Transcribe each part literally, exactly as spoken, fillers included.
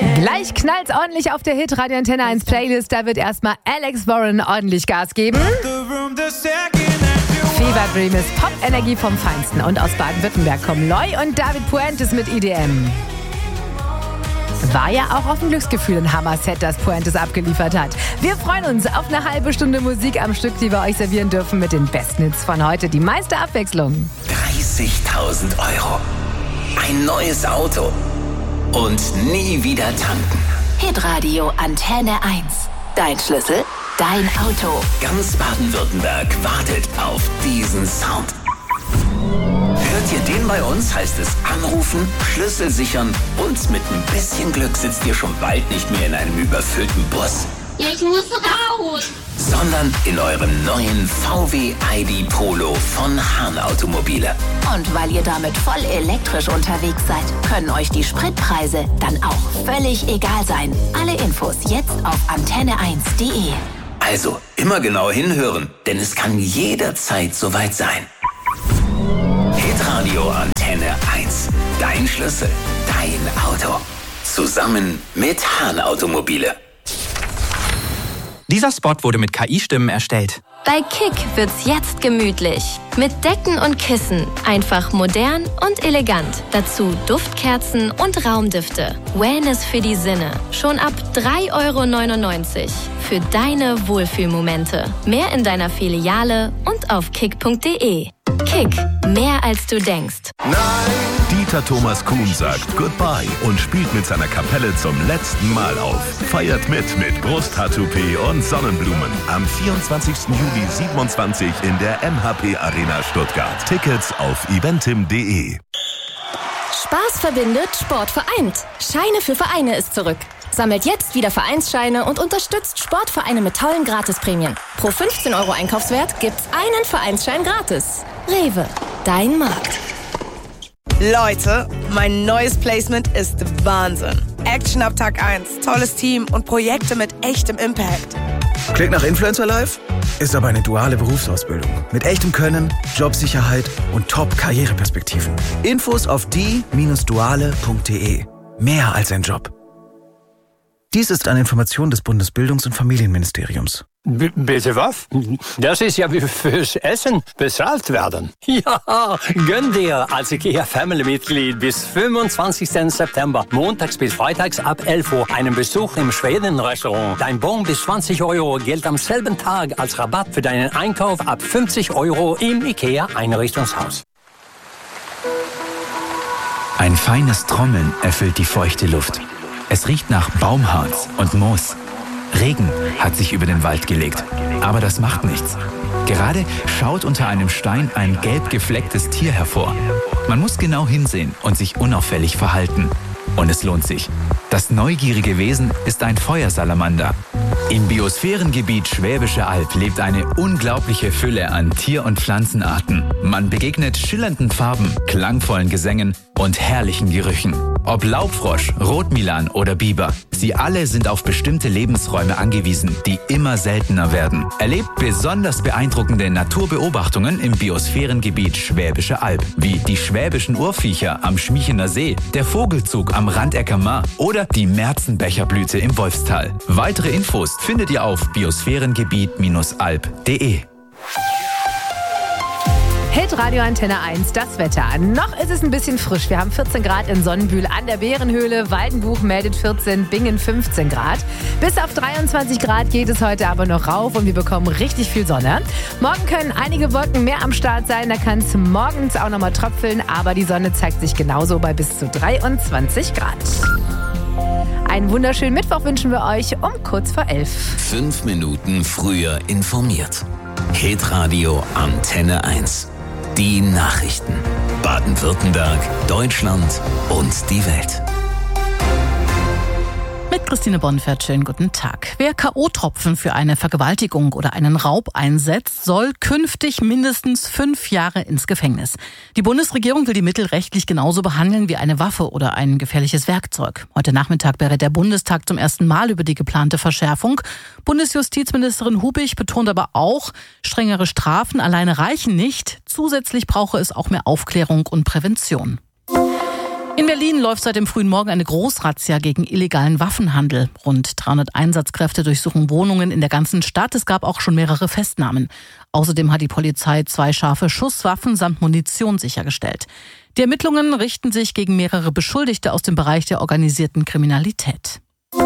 Gleich knallt's ordentlich auf der Hit-Radio Antenne eins Playlist. Da wird erstmal Alex Warren ordentlich Gas geben. Fever Dream ist Pop-Energie vom Feinsten. Und aus Baden-Württemberg kommen Loy und David Puentes mit E D M. War ja auch auf ein Glücksgefühl ein Hammer-Set, das Puentes abgeliefert hat. Wir freuen uns auf eine halbe Stunde Musik am Stück, die wir euch servieren dürfen mit den besten Hits von heute. Die meiste Abwechslung. dreißigtausend Euro. Ein neues Auto. Und nie wieder tanken. Hitradio Antenne eins. Dein Schlüssel, dein Auto. Ganz Baden-Württemberg wartet auf diesen Sound. Hört ihr den bei uns, heißt es anrufen, Schlüssel sichern und mit ein bisschen Glück sitzt ihr schon bald nicht mehr in einem überfüllten Bus. Ich muss raus! Sondern in eurem neuen V W I D Polo von Hahn Automobile. Und weil ihr damit voll elektrisch unterwegs seid, können euch die Spritpreise dann auch völlig egal sein. Alle Infos jetzt auf antenne eins punkt de. Also immer genau hinhören, denn es kann jederzeit soweit sein. Hitradio Antenne eins. Dein Schlüssel, dein Auto. Zusammen mit Hahn Automobile. Dieser Spot wurde mit K I-Stimmen erstellt. Bei Kick wird's jetzt gemütlich. Mit Decken und Kissen. Einfach modern und elegant. Dazu Duftkerzen und Raumdüfte. Wellness für die Sinne. Schon ab drei Euro neunundneunzig. Für deine Wohlfühlmomente. Mehr in deiner Filiale und auf kick punkt de. Kick. Mehr als du denkst. Nein! Dieter Thomas Kuhn sagt Goodbye und spielt mit seiner Kapelle zum letzten Mal auf. Feiert mit mit Brusttattoo-P und Sonnenblumen. Am vierundzwanzigsten Juli siebenundzwanzig in der M H P Arena Stuttgart. Tickets auf eventim punkt de. Spaß verbindet, Sport vereint. Scheine für Vereine ist zurück. Sammelt jetzt wieder Vereinsscheine und unterstützt Sportvereine mit tollen Gratisprämien. Pro fünfzehn Euro Einkaufswert gibt's einen Vereinsschein gratis. Rewe, dein Markt. Leute, mein neues Placement ist Wahnsinn. Action ab Tag eins, tolles Team und Projekte mit echtem Impact. Klingt nach Influencer Life? Ist aber eine duale Berufsausbildung. Mit echtem Können, Jobsicherheit und Top-Karriereperspektiven. Infos auf die Bindestrich duale Punkt de. Mehr als ein Job. Dies ist eine Information des Bundesbildungs- und Familienministeriums. B- bitte was? Das ist ja wie fürs Essen bezahlt werden. Ja, gönn dir als IKEA-Family-Mitglied bis fünfundzwanzigsten September, montags bis freitags ab elf Uhr, einen Besuch im Schweden-Restaurant. Dein Bon bis zwanzig Euro gilt am selben Tag als Rabatt für deinen Einkauf ab fünfzig Euro im IKEA-Einrichtungshaus. Ein feines Trommeln erfüllt die feuchte Luft. Es riecht nach Baumharz und Moos. Regen hat sich über den Wald gelegt. Aber das macht nichts. Gerade schaut unter einem Stein ein gelb geflecktes Tier hervor. Man muss genau hinsehen und sich unauffällig verhalten. Und es lohnt sich. Das neugierige Wesen ist ein Feuersalamander. Im Biosphärengebiet Schwäbische Alb lebt eine unglaubliche Fülle an Tier- und Pflanzenarten. Man begegnet schillernden Farben, klangvollen Gesängen und herrlichen Gerüchen. Ob Laubfrosch, Rotmilan oder Biber, sie alle sind auf bestimmte Lebensräume angewiesen, die immer seltener werden. Erlebt besonders beeindruckende Naturbeobachtungen im Biosphärengebiet Schwäbische Alb, wie die schwäbischen Urviecher am Schmiechener See, der Vogelzug am Randecker Maar oder die Märzenbecherblüte im Wolfstal. Weitere Infos findet ihr auf biosphärengebiet alb punkt de. Hitradio Antenne eins, das Wetter. Noch ist es ein bisschen frisch. Wir haben vierzehn Grad in Sonnenbühl an der Bärenhöhle. Waldenbuch meldet vierzehn, Bingen fünfzehn Grad. Bis auf dreiundzwanzig Grad geht es heute aber noch rauf und wir bekommen richtig viel Sonne. Morgen können einige Wolken mehr am Start sein. Da kann es morgens auch nochmal tröpfeln. Aber die Sonne zeigt sich genauso bei bis zu dreiundzwanzig Grad. Einen wunderschönen Mittwoch wünschen wir euch um kurz vor elf. Fünf Minuten früher informiert. Hitradio Antenne eins. Die Nachrichten. Baden-Württemberg, Deutschland und die Welt. Mit Christine Bonfert, schönen guten Tag. Wer K O-Tropfen für eine Vergewaltigung oder einen Raub einsetzt, soll künftig mindestens fünf Jahre ins Gefängnis. Die Bundesregierung will die Mittel rechtlich genauso behandeln wie eine Waffe oder ein gefährliches Werkzeug. Heute Nachmittag berät der Bundestag zum ersten Mal über die geplante Verschärfung. Bundesjustizministerin Hubig betont aber auch, strengere Strafen alleine reichen nicht. Zusätzlich brauche es auch mehr Aufklärung und Prävention. In Berlin läuft seit dem frühen Morgen eine Großrazzia gegen illegalen Waffenhandel. Rund dreihundert Einsatzkräfte durchsuchen Wohnungen in der ganzen Stadt. Es gab auch schon mehrere Festnahmen. Außerdem hat die Polizei zwei scharfe Schusswaffen samt Munition sichergestellt. Die Ermittlungen richten sich gegen mehrere Beschuldigte aus dem Bereich der organisierten Kriminalität.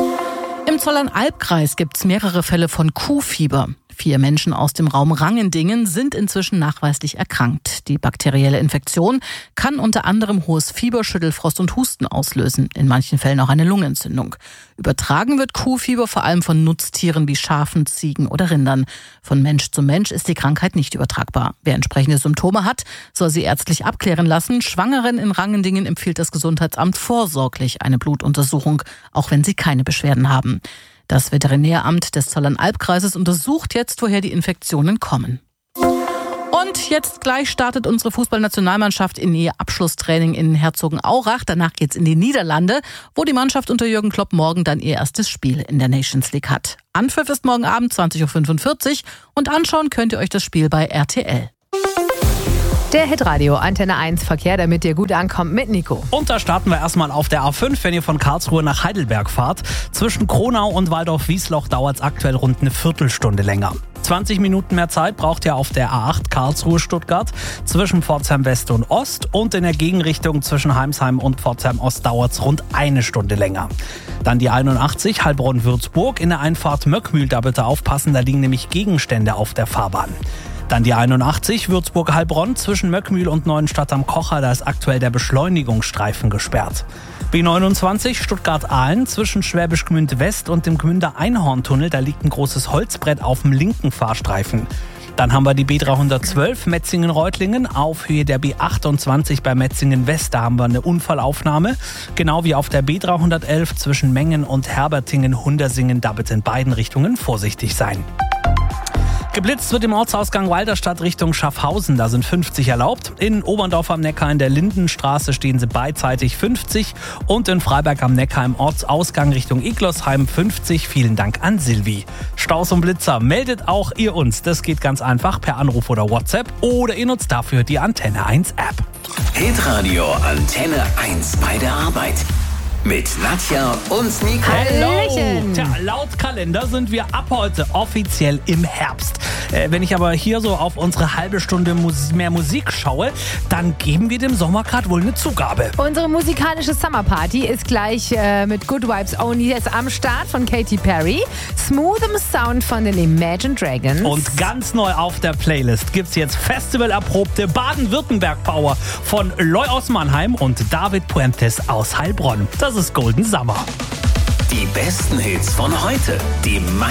Im Zollernalbkreis gibt es mehrere Fälle von Kuhfieber. Vier Menschen aus dem Raum Rangendingen sind inzwischen nachweislich erkrankt. Die bakterielle Infektion kann unter anderem hohes Fieber, Schüttelfrost und Husten auslösen, in manchen Fällen auch eine Lungenentzündung. Übertragen wird Kuhfieber vor allem von Nutztieren wie Schafen, Ziegen oder Rindern. Von Mensch zu Mensch ist die Krankheit nicht übertragbar. Wer entsprechende Symptome hat, soll sie ärztlich abklären lassen. Schwangeren in Rangendingen empfiehlt das Gesundheitsamt vorsorglich eine Blutuntersuchung, auch wenn sie keine Beschwerden haben. Das Veterinäramt des Zollernalbkreises untersucht jetzt, woher die Infektionen kommen. Und jetzt gleich startet unsere Fußballnationalmannschaft in ihr Abschlusstraining in Herzogenaurach. Danach geht's in die Niederlande, wo die Mannschaft unter Jürgen Klopp morgen dann ihr erstes Spiel in der Nations League hat. Anpfiff ist morgen Abend zwanzig Uhr fünfundvierzig und anschauen könnt ihr euch das Spiel bei R T L. Der Hitradio Antenne eins Verkehr, damit ihr gut ankommt mit Nico. Und da starten wir erstmal auf der A fünf, wenn ihr von Karlsruhe nach Heidelberg fahrt. Zwischen Kronau und Waldorf-Wiesloch dauert es aktuell rund eine Viertelstunde länger. zwanzig Minuten mehr Zeit braucht ihr auf der A acht Karlsruhe-Stuttgart zwischen Pforzheim West und Ost, und in der Gegenrichtung zwischen Heimsheim und Pforzheim Ost dauert es rund eine Stunde länger. Dann die einundachtzig Heilbronn-Würzburg in der Einfahrt Möckmühl, da bitte aufpassen, da liegen nämlich Gegenstände auf der Fahrbahn. Dann die einundachtzig Würzburg-Heilbronn zwischen Möckmühl und Neuenstadt am Kocher, da ist aktuell der Beschleunigungsstreifen gesperrt. B neunundzwanzig Stuttgart-Ahlen zwischen Schwäbisch Gmünd West und dem Gmünder Einhorntunnel, da liegt ein großes Holzbrett auf dem linken Fahrstreifen. Dann haben wir die B dreihundertzwölf Metzingen-Reutlingen auf Höhe der B achtundzwanzig bei Metzingen West. Da haben wir eine Unfallaufnahme. Genau wie auf der B dreihundertelf zwischen Mengen und Herbertingen-Hundersingen. Da bitte in beiden Richtungen vorsichtig sein. Geblitzt wird im Ortsausgang Walderstadt Richtung Schaffhausen, da sind fünfzig erlaubt. In Oberndorf am Neckar in der Lindenstraße stehen sie beidseitig fünfzig und in Freiberg am Neckar im Ortsausgang Richtung Iglosheim fünfzig. Vielen Dank an Silvi. Staus und Blitzer, meldet auch ihr uns. Das geht ganz einfach per Anruf oder WhatsApp oder ihr nutzt dafür die Antenne eins App. Hitradio Antenne eins bei der Arbeit. Mit Nadja und Nico. Hallo! Tja, laut Kalender sind wir ab heute offiziell im Herbst. Äh, wenn ich aber hier so auf unsere halbe Stunde Mus- mehr Musik schaue, dann geben wir dem Sommer gerade wohl eine Zugabe. Unsere musikalische Summerparty ist gleich äh, mit Good Vibes Only ist am Start von Katy Perry, Smooth'em Sound von den Imagine Dragons. Und ganz neu auf der Playlist gibt's jetzt festivalerprobte Baden-Württemberg-Power von Loy aus Mannheim und David Puentes aus Heilbronn. Das ist Golden Summer. Die besten Hits von heute. Die